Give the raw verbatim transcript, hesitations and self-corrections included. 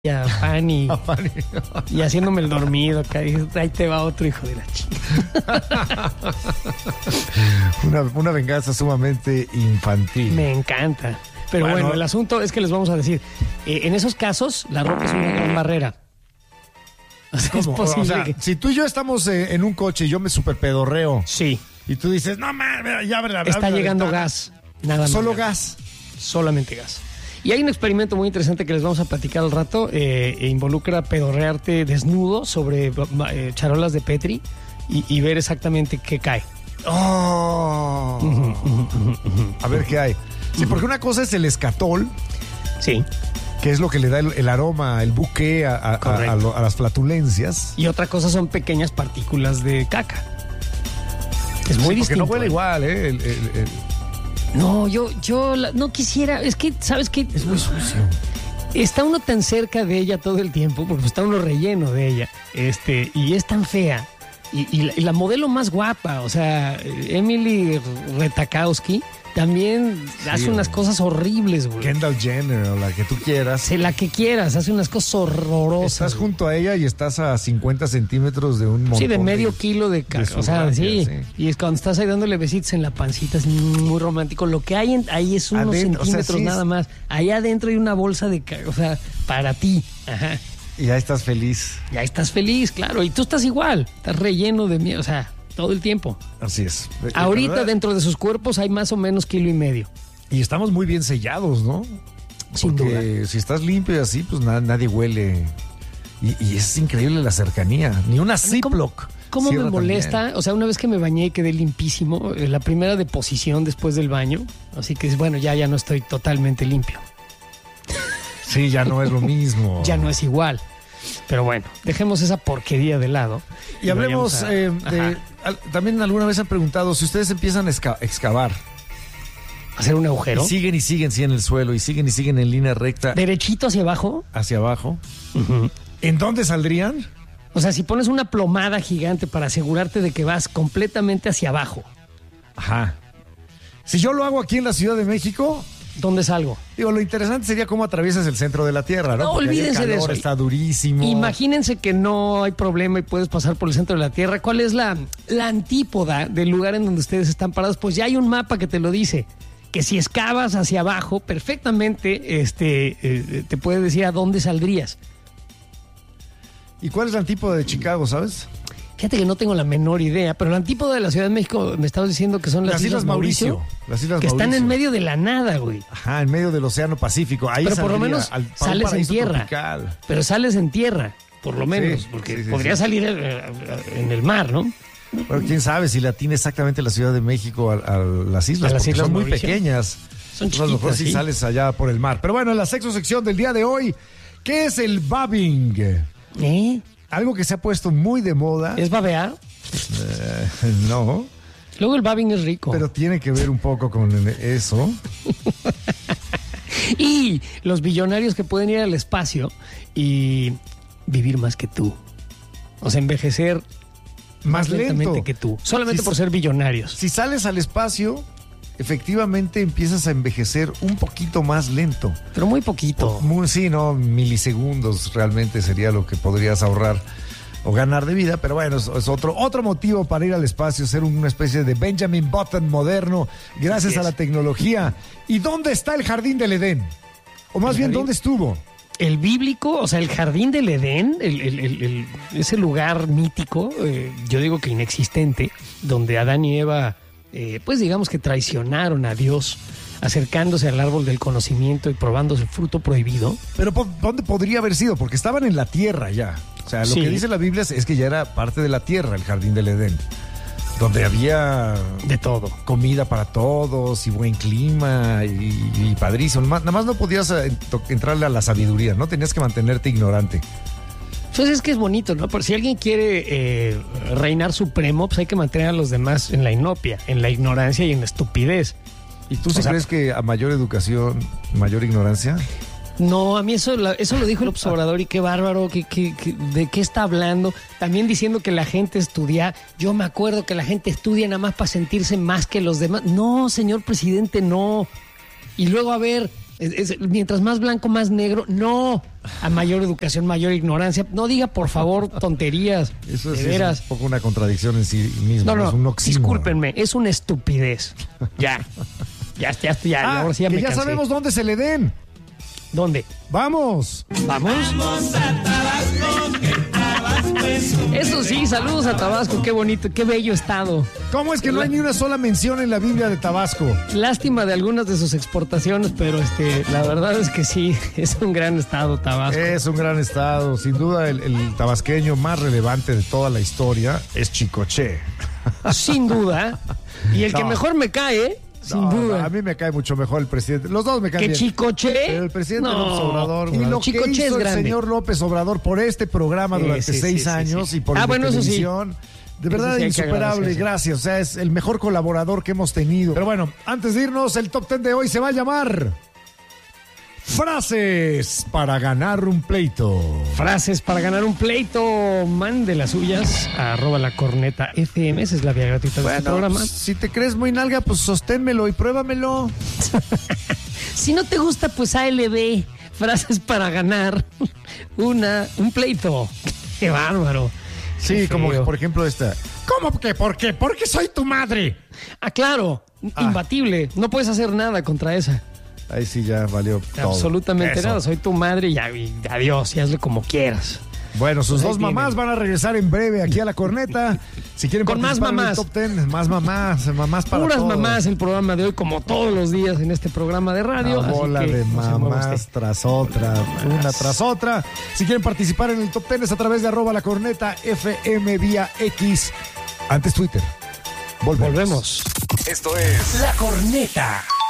a Fanny y haciéndome el dormido. Ahí te va otro hijo de la chica. una, una venganza sumamente infantil. Me encanta. Pero bueno, bueno, el asunto es que les vamos a decir, eh, en esos casos la ropa es una gran barrera. O sea, es posible o sea, que... si tú y yo estamos eh, en un coche y yo me super pedorreo. Sí. Y tú dices, no mames, ya verdad. Está llegando gas. Nada más. Solo gas. Solamente gas. Y hay un experimento muy interesante que les vamos a platicar al rato. Eh, e involucra pedorrearte desnudo sobre eh, charolas de Petri y, y ver exactamente qué cae. Oh. Uh-huh, uh-huh, uh-huh. A ver qué hay. Sí, porque una cosa es el escatol. Sí. Que es lo que le da el, el aroma, el buque a, a, a, a, lo, a las flatulencias. Y otra cosa son pequeñas partículas de caca. Es muy sí, distinto. Porque no huele igual, ¿eh? El, el, el... No, yo, yo la, no quisiera. Es que, ¿sabes qué? Es muy sucio. Está uno tan cerca de ella todo el tiempo, porque está uno relleno de ella. Este, y es tan fea. Y, y, la, y la modelo más guapa, o sea, Emily Ratajkowski, también sí, hace unas cosas horribles, güey. Kendall Jenner o la que tú quieras. Sí, la que quieras, hace unas cosas horrorosas. Estás güey. junto a ella y estás a cincuenta centímetros de un montón. Sí, de medio de, kilo de caca. O sea, sí. sí. Y es cuando estás ahí dándole besitos en la pancita, es muy romántico. Lo que hay en, ahí es unos adentro, centímetros o sea, sí nada es... más. Allá adentro hay una bolsa de caca, o sea, para ti. Ajá. Y ya estás feliz. Ya estás feliz, claro. Y tú estás igual. Estás relleno de miedo, o sea, todo el tiempo. Así es. Ahorita verdad, dentro de sus cuerpos hay más o menos kilo y medio. Y estamos muy bien sellados, ¿no? Sin Porque duda. Si estás limpio y así, pues nada, nadie huele. Y, y es increíble la cercanía. Ni una Ziploc. ¿Cómo, cómo me molesta? También. O sea, una vez que me bañé y quedé limpísimo, la primera deposición después del baño, así que bueno, ya, ya no estoy totalmente limpio. Sí, ya no es lo mismo. Ya no es igual. Pero bueno, dejemos esa porquería de lado. Y, y hablemos a... eh, de... Al, también alguna vez han preguntado, si ustedes empiezan a exca- excavar. ¿Hacer un agujero? Y siguen y siguen, sí, en el suelo, y siguen y siguen en línea recta. ¿Derechito hacia abajo? Hacia abajo. Uh-huh. ¿En dónde saldrían? O sea, si pones una plomada gigante para asegurarte de que vas completamente hacia abajo. Ajá. Si yo lo hago aquí en la Ciudad de México... ¿Dónde salgo? Digo, lo interesante sería cómo atraviesas el centro de la Tierra, ¿no? No, porque olvídense el calor de eso. Está durísimo. Imagínense que no hay problema y puedes pasar por el centro de la Tierra. ¿Cuál es la, la antípoda del lugar en donde ustedes están parados? Pues ya hay un mapa que te lo dice. Que si excavas hacia abajo, perfectamente este, eh, te puede decir a dónde saldrías. ¿Y cuál es la antípoda de Chicago, sabes? Fíjate que no tengo la menor idea, pero la antípoda de la Ciudad de México me estabas diciendo que son las, las Islas, Islas Mauricio, Mauricio las Islas que Mauricio. Están en medio de la nada, güey. Ajá, en medio del Océano Pacífico. Ahí pero por lo menos al, sales en tierra. Tropical. Pero sales en tierra, por lo menos, sí, porque sí, sí, podría sí. salir en el mar, ¿no? Bueno, quién sabe si la tiene exactamente la Ciudad de México a, a las islas, a las islas son muy Mauricio. pequeñas. Son Entonces, a lo mejor chiquitas, sí, sí sales allá por el mar. Pero bueno, en la sexta sección del día de hoy, ¿qué es el babbing? ¿Eh? Algo que se ha puesto muy de moda. ¿Es babear? Eh, no. Luego el babbing es rico. Pero tiene que ver un poco con eso. Y los billonarios que pueden ir al espacio y vivir más que tú. O sea, envejecer más, más lento que tú. Solamente si, por ser billonarios. Si sales al espacio, efectivamente empiezas a envejecer un poquito más lento. Pero muy poquito. Muy, sí, no, milisegundos realmente sería lo que podrías ahorrar o ganar de vida, pero bueno, es, es otro, otro motivo para ir al espacio, ser una especie de Benjamin Button moderno, gracias a la tecnología. ¿Y dónde está el jardín del Edén? O más bien, ¿dónde estuvo? El bíblico, o sea, el jardín del Edén, el, el, el, el, ese lugar mítico, eh, yo digo que inexistente, donde Adán y Eva, eh, pues digamos que traicionaron a Dios, acercándose al árbol del conocimiento y probando el fruto prohibido. Pero ¿dónde podría haber sido? Porque estaban en la tierra ya. O sea, lo sí. que dice la Biblia es que ya era parte de la tierra, el jardín del Edén, donde había de todo, comida para todos y buen clima y, y padrísimo. Nada más no podías entrarle a la sabiduría, ¿no? Tenías que mantenerte ignorante. Pues es que es bonito, ¿no? Por si alguien quiere eh, reinar supremo, pues hay que mantener a los demás en la inopia, en la ignorancia y en la estupidez. ¿Y tú sí crees que a mayor educación, mayor ignorancia? No, a mí eso, eso lo dijo el observador y qué bárbaro, que, que, que, ¿de qué está hablando? También diciendo que la gente estudia. Yo me acuerdo que la gente estudia nada más para sentirse más que los demás. No, señor presidente, no. Y luego, a ver, Es, es, mientras más blanco, más negro. No, a mayor educación, mayor ignorancia. No diga, por favor, tonterías. Eso de sí veras. es un poco una contradicción en sí misma. No, no, es un oxímoron. discúlpenme, es una estupidez. Ya, ya, ya, ya, Ah, ahora sí ya que me ya cansé. sabemos dónde se le den. ¿Dónde? ¡Vamos! ¿Vamos? Vamos a Tabasco, que Tabasco es un Eso sí, saludos a Tabasco, qué bonito, qué bello estado. ¿Cómo es que no hay ni una sola mención en la Biblia de Tabasco? Lástima de algunas de sus exportaciones, pero este, la verdad es que sí, es un gran estado Tabasco. Es un gran estado. Sin duda, el, el tabasqueño más relevante de toda la historia es Chicoche. Sin duda. Y el que No. mejor me cae, sin No, duda. A mí me cae mucho mejor el presidente. Los dos me caen ¿Que bien. Chicoche? Pero el presidente No. López Obrador. Y Bueno, lo que Chicoche hizo es el grande. señor López Obrador por este programa Sí, durante sí, seis sí, sí, años sí. y por Ah, la bueno, eso sí. televisión. De Eso verdad, sí hay que insuperable, agradecerse. gracias. O sea, es el mejor colaborador que hemos tenido. Pero bueno, antes de irnos, el top ten de hoy se va a llamar Frases para ganar un pleito. Frases para ganar un pleito. Mande las suyas a arroba la corneta F M. Esa es la vía gratuita de este Bueno, programa. si te crees muy nalga, pues sosténmelo y pruébamelo. Si no te gusta, pues A L B. Frases para ganar una, un pleito. Qué bárbaro. Sí, Qué como que, feo. por ejemplo esta. ¿Cómo que por qué? Porque soy tu madre. Ah, claro. Ah. Imbatible. No puedes hacer nada contra esa. Ahí sí ya valió todo. Absolutamente Eso. nada. Soy tu madre y, ya, y adiós. Y hazle como quieras. Bueno, sus Ahí dos tienen. mamás van a regresar en breve aquí a la corneta. Si quieren Con más participar en el mamás. top ten, más mamás, mamás para Puras todos. mamás el programa de hoy, como todos los días en este programa de radio. Una así bola que de no se mueva mamás usted. tras otra, una tras otra. Si quieren participar en el top ten es a través de arroba la corneta F M vía X, antes Twitter. Volvemos. Volvemos. Esto es La Corneta.